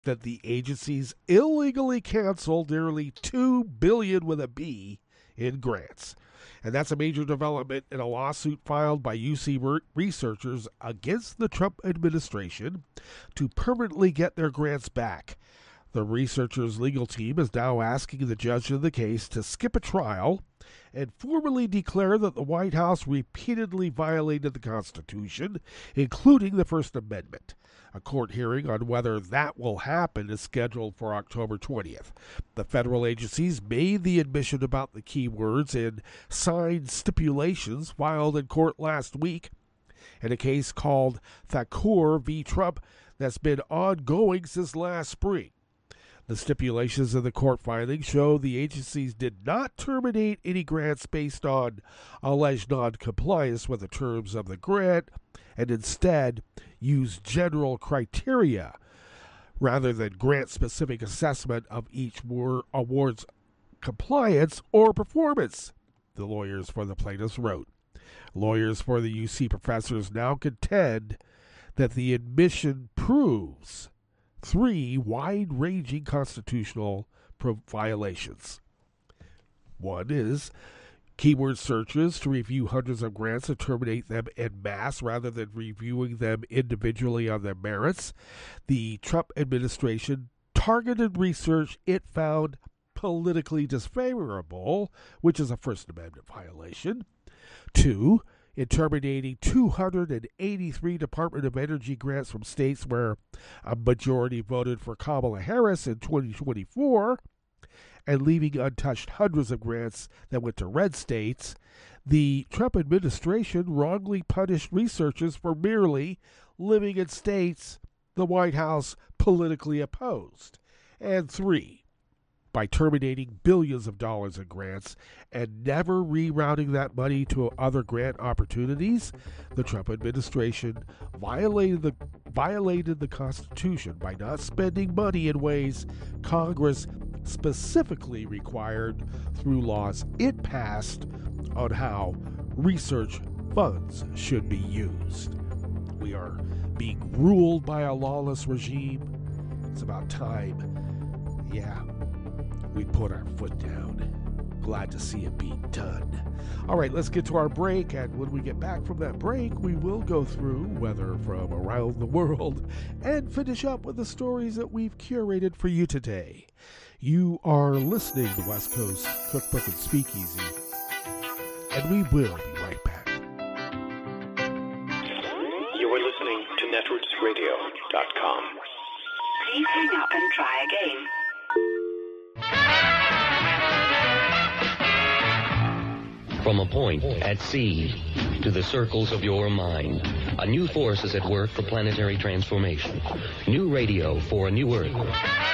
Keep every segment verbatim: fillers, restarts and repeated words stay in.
that the agencies illegally canceled nearly two billion dollars with a B in grants. And that's a major development in a lawsuit filed by U C researchers against the Trump administration to permanently get their grants back. The researchers' legal team is now asking the judge in the case to skip a trial and formally declare that the White House repeatedly violated the Constitution, including the First Amendment. A court hearing on whether that will happen is scheduled for October twentieth. The federal agencies made the admission about the keywords in signed stipulations filed in court last week in a case called Thakur v. Trump that's been ongoing since last spring. The stipulations in the court filing show the agencies did not terminate any grants based on alleged non-compliance with the terms of the grant, and instead used general criteria rather than grant-specific assessment of each award's compliance or performance, the lawyers for the plaintiffs wrote. Lawyers for the U C professors now contend that the admission proves three wide-ranging constitutional violations. One is keyword searches to review hundreds of grants and terminate them en masse rather than reviewing them individually on their merits. The Trump administration targeted research it found politically disfavorable, which is a First Amendment violation. Two, in terminating two hundred eighty-three Department of Energy grants from states where a majority voted for Kamala Harris in twenty twenty-four, and leaving untouched hundreds of grants that went to red states, the Trump administration wrongly punished researchers for merely living in states the White House politically opposed. And three, by terminating billions of dollars in grants and never rerouting that money to other grant opportunities, the Trump administration violated the violated the Constitution by not spending money in ways Congress specifically required through laws it passed on how research funds should be used. We are being ruled by a lawless regime. It's about time, yeah, we put our foot down. Glad to see it being done. All right, let's get to our break, and when we get back from that break, we will go through weather from around the world and finish up with the stories that we've curated for you today. You are listening to West Coast Cookbook and Speakeasy, and we will be right back. You are listening to netroots radio dot com. Please hang up and try again. From a point at sea to the circles of your mind, a new force is at work for planetary transformation. New radio for a new Earth.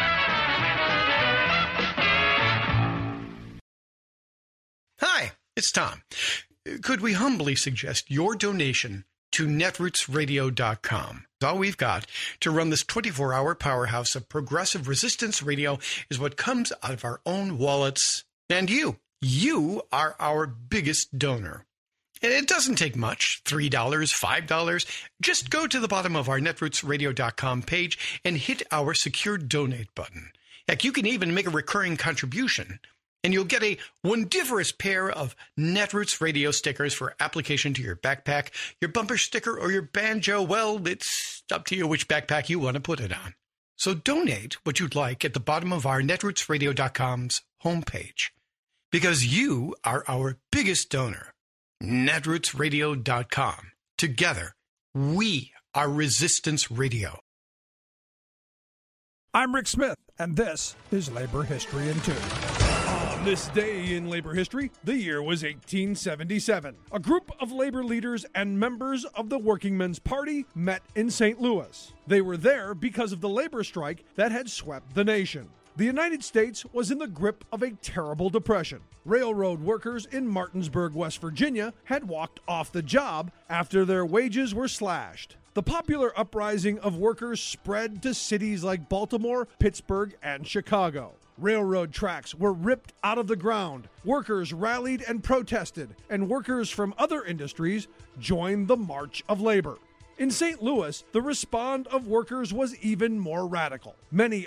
Hi, it's Tom. Could we humbly suggest your donation to netroots radio dot com? All we've got to run this twenty-four hour powerhouse of progressive resistance radio is what comes out of our own wallets. And you, you are our biggest donor. And it doesn't take much, three dollars, five dollars. Just go to the bottom of our netroots radio dot com page and hit our secure donate button. Heck, you can even make a recurring contribution, and you'll get a wondiferous pair of Netroots radio stickers for application to your backpack, your bumper sticker, or your banjo. Well, it's up to you which backpack you want to put it on. So donate what you'd like at the bottom of our netroots radio dot com's homepage, because you are our biggest donor. netroots radio dot com. Together, we are Resistance Radio. I'm Rick Smith, and this is Labor History in Two. On this day in labor history, the year was eighteen seventy-seven. A group of labor leaders and members of the Working Men's Party met in Saint Louis. They were there because of the labor strike that had swept the nation. The United States was in the grip of a terrible depression. Railroad workers in Martinsburg, West Virginia, had walked off the job after their wages were slashed. The popular uprising of workers spread to cities like Baltimore, Pittsburgh, and Chicago. Railroad tracks were ripped out of the ground. Workers rallied and protested, and workers from other industries joined the March of Labor. In Saint Louis, the response of workers was even more radical. Many